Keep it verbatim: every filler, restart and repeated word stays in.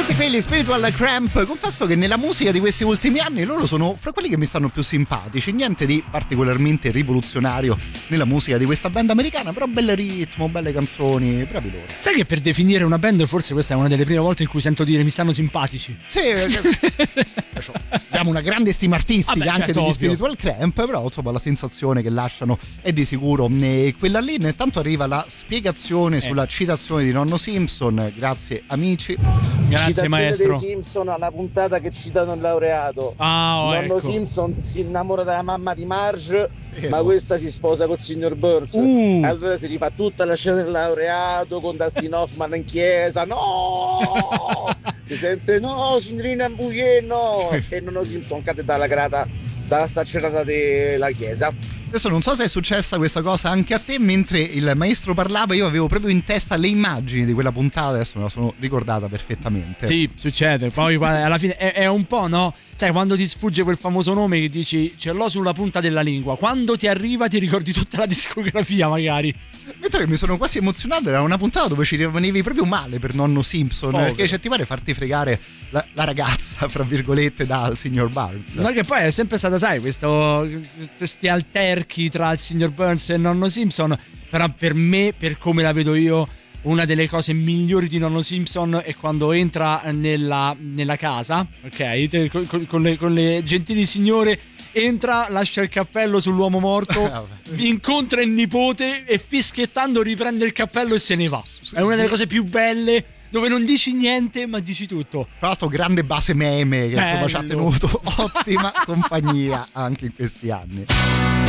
Quelli Spiritual Cramp, confesso che nella musica di questi ultimi anni loro sono fra quelli che mi stanno più simpatici, niente di particolarmente rivoluzionario nella musica di questa band americana, però bel ritmo, belle canzoni, bravi loro. Sai che per definire una band forse questa è una delle prime volte in cui sento dire mi stanno simpatici. Sì, abbiamo una grande stima artistica. Vabbè, anche certo, degli ovvio. Spiritual Cramp, però insomma la sensazione che lasciano è di sicuro e quella lì. Intanto arriva la spiegazione eh. sulla citazione di Nonno Simpson, grazie amici. Grazie maestro. Dei Simpson alla puntata che citano il laureato. Ah, oh, Nonno ecco. Simpson si innamora della mamma di Marge, eh, ma no. questa si sposa col signor Burns. Uh. Allora si rifà tutta la scena del laureato con Dustin Hoffman in chiesa. No! Si sente no, signorina Bouillet, no! E Nonno Simpson cade dalla grata, dalla staccionata della chiesa. Adesso non so se è successa questa cosa anche a te, mentre il maestro parlava io avevo proprio in testa le immagini di quella puntata, adesso me la sono ricordata perfettamente. Sì, succede, poi alla fine è, è un po', no? Sai, quando ti sfugge quel famoso nome che dici ce l'ho sulla punta della lingua, quando ti arriva ti ricordi tutta la discografia magari. Mentre che mi sono quasi emozionato, era una puntata dove ci rimanevi proprio male per Nonno Simpson, Povero. perché cioè, ti pare farti fregare la, la ragazza, fra virgolette, dal signor Burns. No, che poi è sempre stata, sai, questo, questi alterchi tra il signor Burns e Nonno Simpson, però per me, per come la vedo io, una delle cose migliori di Nonno Simpson è quando entra nella, nella casa, ok, con, con, le, con le gentili signore, entra, lascia il cappello sull'uomo morto, incontra il nipote e fischiettando riprende il cappello e se ne va. È una delle cose più belle, dove non dici niente ma dici tutto. Tra l'altro grande base meme che Bello. insomma ci ha tenuto ottima compagnia anche in questi anni.